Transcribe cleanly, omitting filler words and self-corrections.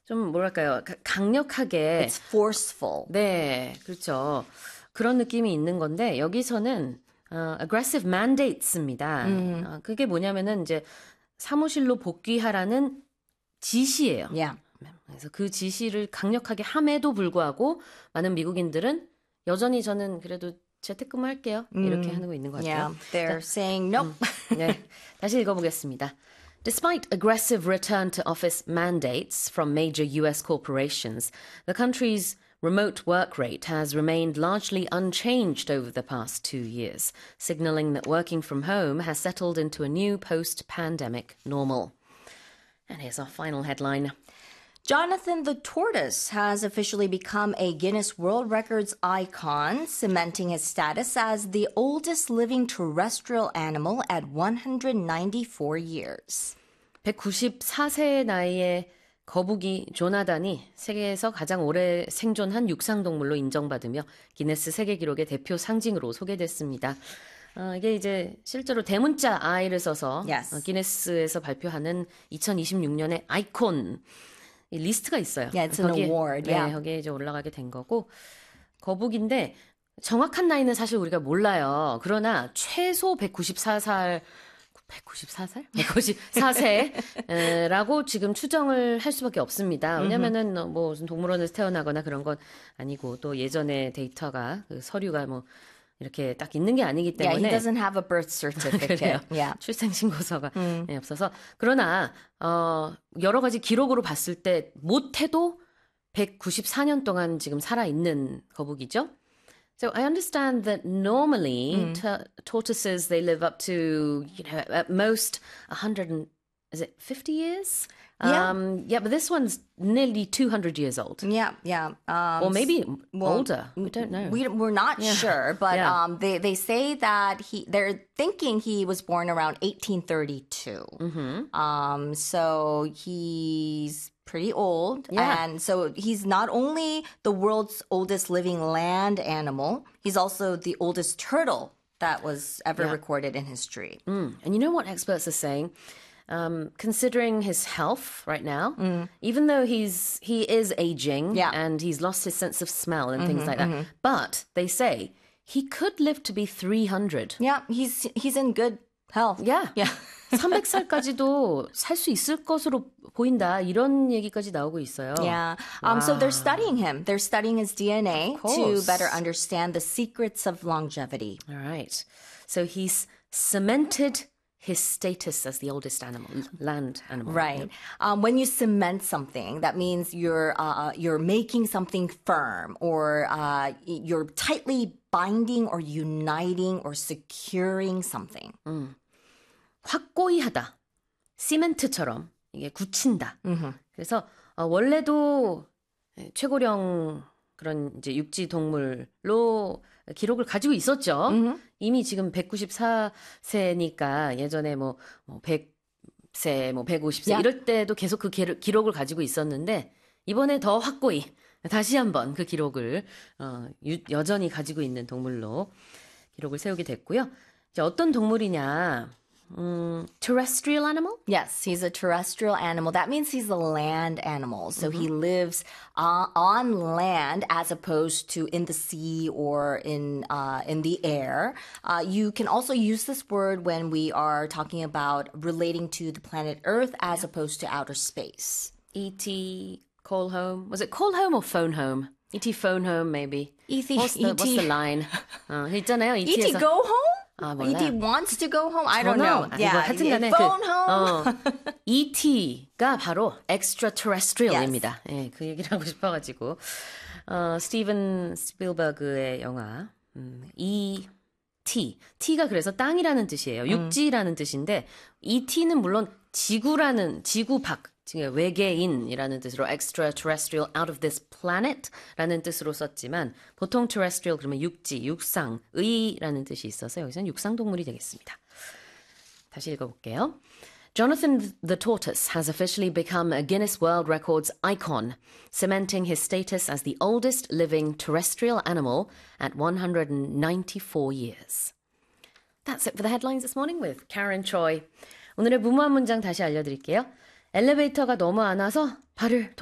좀 뭐랄까요? 강력하게. It's forceful. 네, 그렇죠. 그런 느낌이 있는 건데 여기서는 aggressive mandates입니다. 그게 뭐냐면은 이제 사무실로 복귀하라는 지시예요. Yeah. 그래서 그 지시를 강력하게 함에도 불구하고 많은 미국인들은 여전히 저는 그래도 재택근무할게요. 이렇게 하는 거 있는 것 같아요. Yeah, they're saying nope. 네, 다시 읽어보겠습니다. Despite aggressive return to office mandates from major US corporations, the country's remote work rate has remained largely unchanged over the past 2 years, signaling that working from home has settled into a new post-pandemic normal. And here's our final headline. Jonathan the Tortoise has officially become a Guinness World Records icon, cementing his status as the oldest living terrestrial animal at 194 years. 194세의 나이에 거북이 조나단이 세계에서 가장 오래 생존한 육상동물로 인정받으며 기네스 세계기록의 대표 상징으로 소개됐습니다. 이게 이제 실제로 대문자 I를 써서 Yes. 기네스에서 발표하는 2026년의 아이콘 이 리스트가 있어요. Yeah, it's an award. 네, Yeah. 거기에 이제 올라가게 된 거고 거북인데 정확한 나이는 사실 우리가 몰라요. 그러나 최소 194살 194살? 194세라고 지금 추정을 할 수밖에 없습니다. 왜냐면은 뭐 무슨 동물원에서 태어나거나 그런 건 아니고 또 예전에 데이터가 그 서류가 뭐 이렇게 딱 있는 게 아니기 Yeah, 때문에 he doesn't have a birth certificate. 그래요. Yeah. 출생신고서가 네, 없어서 그러나 여러 가지 기록으로 봤을 때 못해도 194년 동안 지금 살아있는 거북이죠. So I understand that normally tortoises they live up to at most 100 and is it 50 years? Yeah. Yeah, but this one's nearly 200 years old. Yeah, yeah. Or maybe older. We don't know. We're not sure, but Yeah. they say that they're thinking he was born around 1832. So he's pretty old. Yeah. And so he's not only the world's oldest living land animal, he's also the oldest turtle that was ever recorded in history. And you know what experts are saying? Considering his health right now, even though he is aging and he's lost his sense of smell and things like that, but they say he could live to be 300. Yeah, he's in good health. Yeah. Yeah. 300살까지도 살 수 있을 것으로 보인다. 이런 얘기까지 나오고 있어요. Yeah. So they're studying him. They're studying his DNA to course. better understand the secrets of longevity. All right. So he's cemented his status as the oldest animal, land animal. Right. When you cement something, that means you're making something firm, or you're tightly binding or uniting or securing something. 확고히 하다. 시멘트처럼 이게 굳힌다. 그래서 원래도 최고령 그런 이제 육지 동물로 기록을 가지고 있었죠. 이미 지금 194세니까 예전에 뭐 100세, 뭐 150세 이럴 때도 계속 그 기록을 가지고 있었는데 이번에 더 확고히 다시 한번 그 기록을 여전히 가지고 있는 동물로 기록을 세우게 됐고요. 이제 어떤 동물이냐? Terrestrial animal? Yes, he's a terrestrial animal. That means he's a land animal. So he lives on land as opposed to in the sea or in the air. You can also use this word when we are talking about relating to the planet Earth as opposed to outer space. E.T. Call Home. Was it Call Home or Phone Home? E.T. Phone Home, maybe. E.T. What's the line? 있잖아요. E.T. E.T.에서. go home? 몰라요. E.T. wants to go home? I don't know. 뭐 Yeah, 하여튼 간에 phone home. E.T.가 바로 extraterrestrial입니다. 예, 그 얘기를 하고 싶어가지고 스티븐 스필버그의 영화 E.T. T가 그래서 땅이라는 뜻이에요. 육지라는 뜻인데 E.T.는 물론 지구라는 지구 밖 외계인이라는 뜻으로 extraterrestrial out of this planet라는 뜻으로 썼지만 보통 terrestrial 그러면 육지, 육상, 의라는 뜻이 있어서 여기서는 육상동물이 되겠습니다. 다시 읽어볼게요. Jonathan the Tortoise has officially become a Guinness World Records icon, cementing his status as the oldest living terrestrial animal at 194 years. That's it for the headlines this morning with Karen Choi. 오늘의 무모한 문장 다시 알려드릴게요. 엘리베이터가 너무 안 와서 발을